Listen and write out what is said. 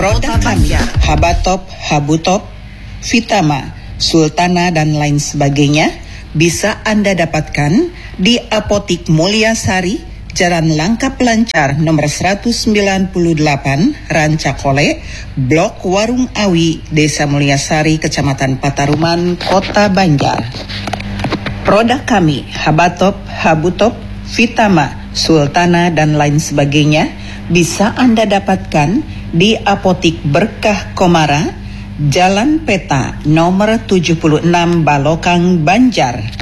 Produk kami, Habatop, Habutop, Vitama, Sultana, dan lain sebagainya bisa Anda dapatkan di Apotik Mulyasari, Jalan Langkap Lancar nomor 198, Rancakole, Blok Warung Awi, Desa Mulyasari, Kecamatan Pataruman, Kota Banjar. Produk kami, Habatop, Habutop, Vitama, Sultana, dan lain sebagainya bisa Anda dapatkan di Apotik Berkah Komara, Jalan Peta nomor 76, Balokang, Banjar.